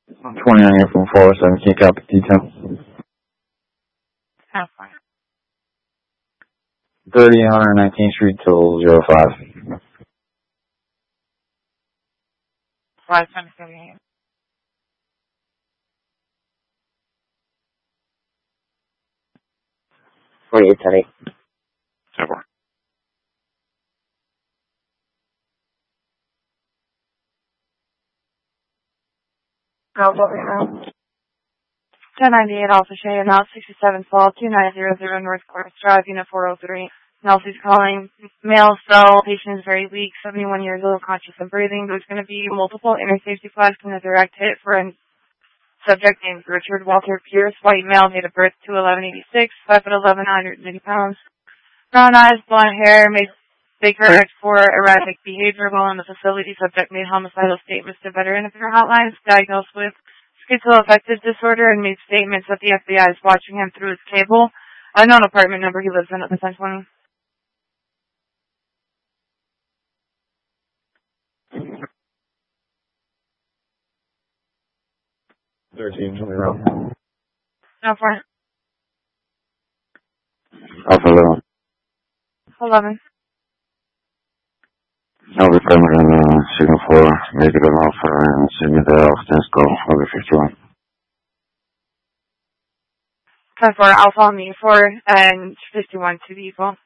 29 here from 407, can you copy detail? 30 119th Street till 05. 578. Teddy. Super. No, what right now? 1098 Alpha Shea, now 67 Fall, 2900 North Court Drive, Unit 403. Nelsie's calling. Male cell, patient is very weak, 71 years old, conscious and breathing. There's going to be multiple inner safety flags from the direct hit for a subject named Richard Walter Pierce, white male, date of birth 2/11/86, 5'11", 180 pounds. Brown eyes, blonde hair, made Baker for erratic behavior while in the facility. Subject made homicidal statements to veteran affair hotlines, diagnosed with schizoaffective disorder, and made statements that the FBI is watching him through his cable. Unknown apartment number he lives in at the 1020. No, front. Alpha 11. 11. Over primary signal 4, negative Alpha, and Sydney Stan's go, over 51. 10-4, Alpha on the 4, and 51 to the equal.